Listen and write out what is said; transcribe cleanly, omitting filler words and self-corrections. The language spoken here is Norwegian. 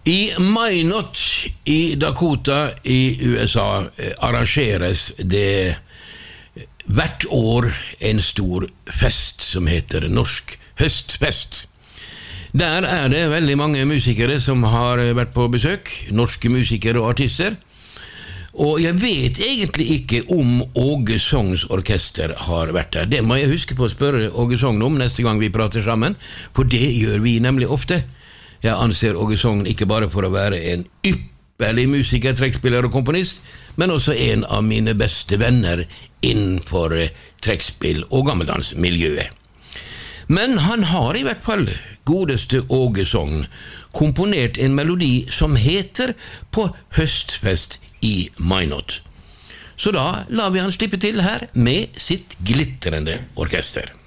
I Minot i Dakota i USA arrangeres det hvert år en stor fest som heter Norsk Høstfest. Der det veldig mange musikere som har vært på besøk, norske musikere og artister. Og jeg vet egentlig ikke om Åge Songs orkester har vært der. Det må jeg huske på å spørre Åge Sogn om neste gang vi prater sammen, for det gjør vi nemlig ofte. Jeg anser Åge Sogn ikke bare for å være en ypperlig musiker, trekkspiller og komponist, men også en av mine beste venner innenfor trekkspill og gammeldansmiljøet. Men han har i hvert fall, godeste Åge Sogn, komponert en melodi som heter På høstfest i Minot. Så da lar vi han slippe til her med sitt glitrende orkester.